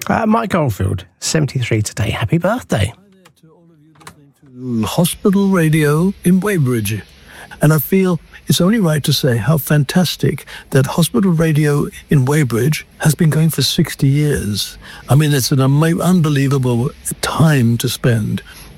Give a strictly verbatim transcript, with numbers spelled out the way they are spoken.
Uh, Mike Oldfield, seventy-three today. Happy birthday. Hospital Radio in Weybridge. And I feel it's only right to say how fantastic that Hospital Radio in Weybridge has been going for sixty years. I mean, it's an unbelievable time to spend